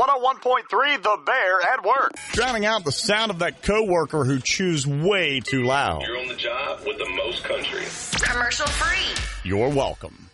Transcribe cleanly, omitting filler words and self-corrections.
101.3 The Bear at work. Drowning out the sound of that coworker who chews way too loud. You're on the job with the most country. Commercial free. You're welcome.